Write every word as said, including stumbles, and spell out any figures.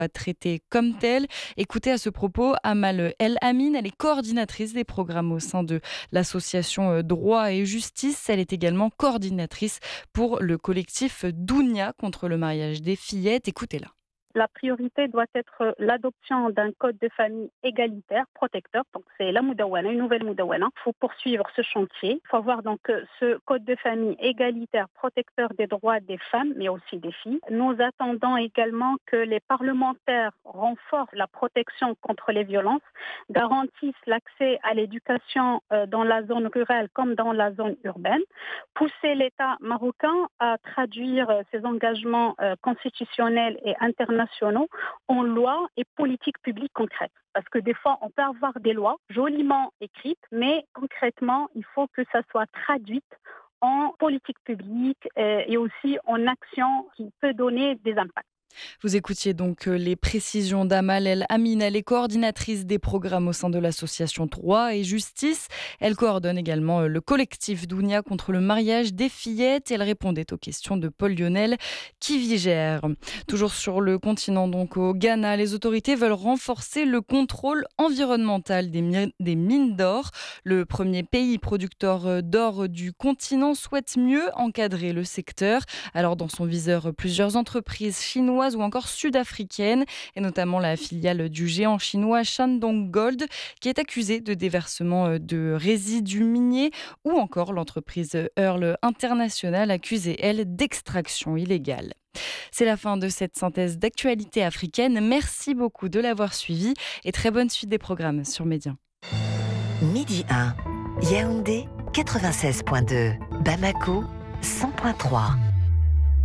traitée comme telle. Écoutez à ce propos Amal El Amin, elle est coordinatrice des programmes au sein de l'association Droit et Justice. Elle est également coordinatrice pour le collectif Dounia contre le mariage des fillettes. Écoutez-la. La priorité doit être l'adoption d'un code de famille égalitaire, protecteur. Donc, c'est la Moudawana, une nouvelle Moudawana. Il faut poursuivre ce chantier. Il faut avoir donc ce code de famille égalitaire, protecteur des droits des femmes, mais aussi des filles. Nous attendons également que les parlementaires renforcent la protection contre les violences, garantissent l'accès à l'éducation dans la zone rurale comme dans la zone urbaine, pousser l'État marocain à traduire ses engagements constitutionnels et internationaux en lois et politiques publiques concrètes. Parce que des fois, on peut avoir des lois joliment écrites, mais concrètement, il faut que ça soit traduit en politique publique et aussi en action qui peut donner des impacts. Vous écoutiez donc les précisions d'Amal El Amin. Elle est coordinatrice des programmes au sein de l'association Droit et Justice. Elle coordonne également le collectif Dounia contre le mariage des fillettes. Elle répondait aux questions de Paul Lionel qui vigère. Toujours sur le continent, donc au Ghana, les autorités veulent renforcer le contrôle environnemental des, mi- des mines d'or. Le premier pays producteur d'or du continent souhaite mieux encadrer le secteur. Alors dans son viseur, plusieurs entreprises chinoises ou encore sud-africaine, et notamment la filiale du géant chinois Shandong Gold, qui est accusée de déversement de résidus miniers, ou encore l'entreprise Earl International, accusée, elle, d'extraction illégale. C'est la fin de cette synthèse d'actualité africaine. Merci beaucoup de l'avoir suivi et très bonne suite des programmes sur Média. Midi un, Yaoundé quatre-vingt-seize virgule deux, Bamako cent virgule trois.